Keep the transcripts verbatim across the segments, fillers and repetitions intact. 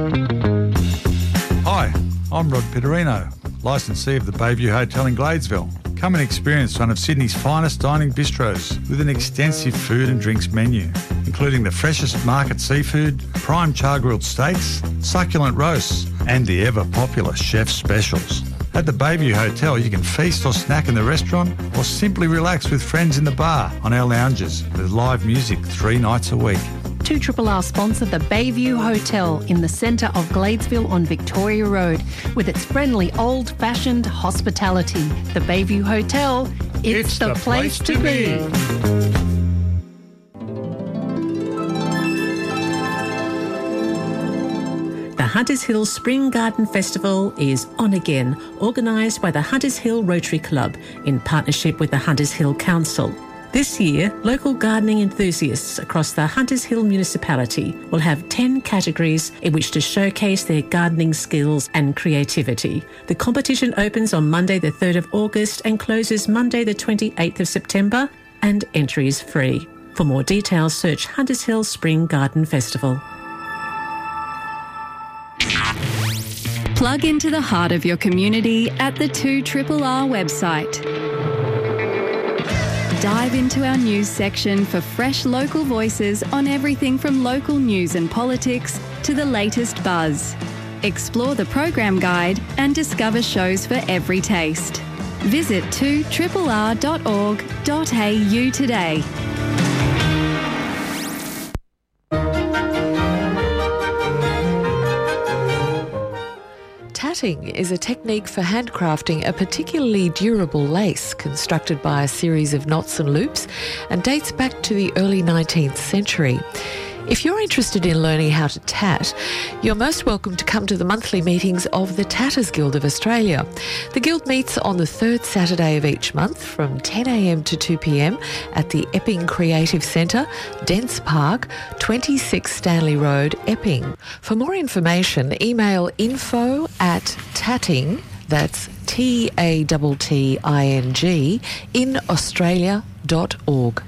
Hi, I'm Rod Pitterino, licensee of the Bayview Hotel in Gladesville. Come and experience one of Sydney's finest dining bistros with an extensive food and drinks menu, including the freshest market seafood, prime char-grilled steaks, succulent roasts, and the ever-popular chef's specials. At the Bayview Hotel, you can feast or snack in the restaurant or simply relax with friends in the bar on our lounges with live music three nights a week. two R R R sponsor the Bayview Hotel in the centre of Gladesville on Victoria Road with its friendly old-fashioned hospitality. The Bayview Hotel, it's, It's the, the place, place to to be. be. The Hunters Hill Spring Garden Festival is on again, organised by the Hunters Hill Rotary Club in partnership with the Hunters Hill Council. This year, local gardening enthusiasts across the Hunters Hill municipality will have ten categories in which to showcase their gardening skills and creativity. The competition opens on Monday the third of August and closes Monday the twenty-eighth of September, and entry is free. For more details, search Hunters Hill Spring Garden Festival. Plug into the heart of your community at the two R R R website. Dive into our news section for fresh local voices on everything from local news and politics to the latest buzz. Explore the program guide and discover shows for every taste. Visit two R R R dot org dot A U today. Tatting is a technique for handcrafting a particularly durable lace constructed by a series of knots and loops and dates back to the early nineteenth century. If you're interested in learning how to tat, you're most welcome to come to the monthly meetings of the Tatters Guild of Australia. The Guild meets on the third Saturday of each month from ten a m to two p m at the Epping Creative Centre, Dents Park, twenty-six Stanley Road, Epping. For more information, email info at tatting, that's T A T T I N G, in australia dot org.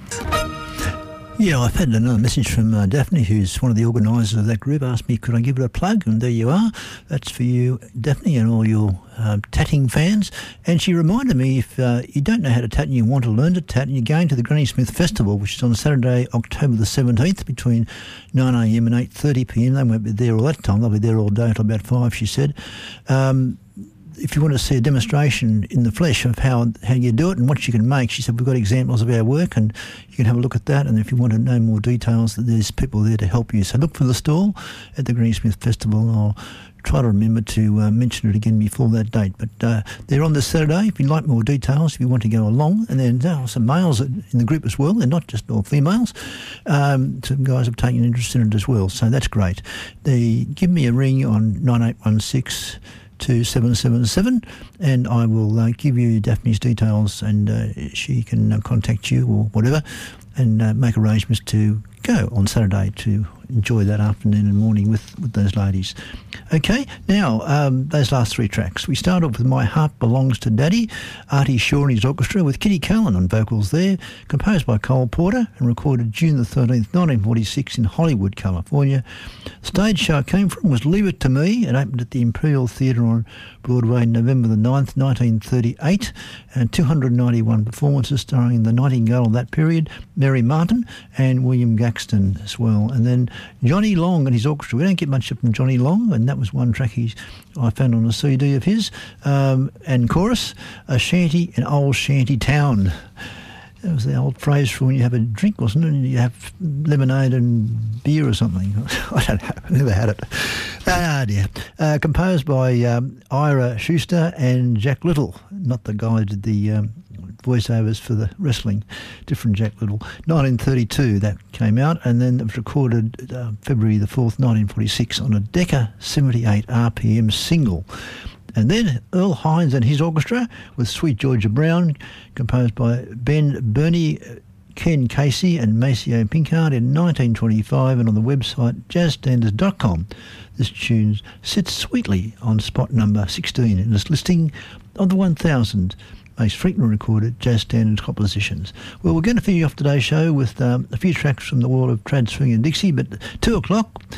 Yeah, I've had another message from uh, Daphne, who's one of the organisers of that group, asked me could I give it a plug, and there you are. That's for you, Daphne, and all your uh, tatting fans. And she reminded me, if uh, you don't know how to tat and you want to learn to tat, and you're going to the Granny Smith Festival, which is on Saturday, October the seventeenth, between nine a m and eight thirty p m. They won't be there all that time. They'll be there all day until about five, she said. Um, if you want to see a demonstration in the flesh of how how you do it and what you can make, she said, we've got examples of our work and you can have a look at that. And if you want to know more details, there's people there to help you. So look for the stall at the Granny Smith Festival. I'll try to remember to uh, mention it again before that date. But uh, they're on this Saturday. If you'd like more details, if you want to go along. And then there are some males in the group as well. They're not just all females. Um, some guys have taken an interest in it as well. So that's great. They give me a ring on nine eight one six two seven seven seven, and I will uh, give you Daphne's details, and uh, she can uh, contact you or whatever, and uh, make arrangements to go on Saturday to enjoy that afternoon and morning with, with those ladies. Okay, now, um, those last three tracks. We start off with My Heart Belongs to Daddy, Artie Shaw and his orchestra, with Kitty Callan on vocals there, composed by Cole Porter and recorded June the thirteenth, nineteen forty-six in Hollywood, California. The stage show it came from was Leave It to Me. It opened at the Imperial Theatre on Broadway November the ninth, nineteen thirty-eight, and two hundred ninety-one performances starring the Nightingale of that period, Mary Martin, and William Gaxton as well. And then Johnny Long and his orchestra. We don't get much from Johnny Long, and that was one track he's, I found on a C D of his. Um, and chorus, A Shanty in Old Shanty Town. That was the old phrase for when you have a drink, wasn't it? And you have lemonade and beer or something. I don't know. I never had it. Ah, dear. Uh, composed by um, Ira Schuster and Jack Little, not the guy who did the um, voiceovers for the wrestling, different Jack Little. nineteen thirty-two, that came out, and then it was recorded uh, February the fourth, nineteen forty-six on a Decca seventy-eight R P M single. And then Earl Hines and his orchestra with Sweet Georgia Brown, composed by Ben Burney, Ken Casey and Maceo Pinkard in nineteen twenty-five, and on the website jazz standards dot com. This tune sits sweetly on spot number sixteen in this listing of the one thousand most frequently recorded jazz standards compositions. Well, we're going to finish off today's show with um, a few tracks from the world of trad swing and Dixie, but two o'clock,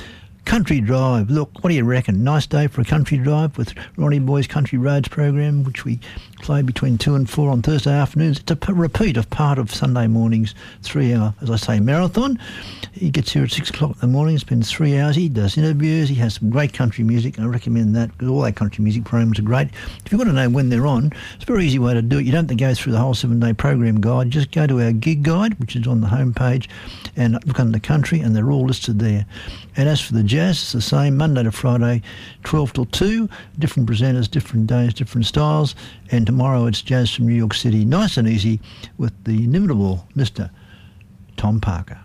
Country Drive. Look, what do you reckon? Nice day for a country drive with Ronnie Boy's Country Roads program, which we play between two and four on Thursday afternoons. It's a p- repeat of part of Sunday morning's three-hour, as I say, marathon. He gets here at six o'clock in the morning, spends three hours. He does interviews. He has some great country music. I recommend that because all our country music programs are great. If you want to know when they're on, it's a very easy way to do it. You don't have to go through the whole seven-day program guide. Just go to our gig guide, which is on the homepage, and look under country, and they're all listed there. And as for the jazz, it's the same, Monday to Friday, twelve till two, different presenters, different days, different styles, and tomorrow it's jazz from New York City, nice and easy, with the inimitable Mister Tom Parker.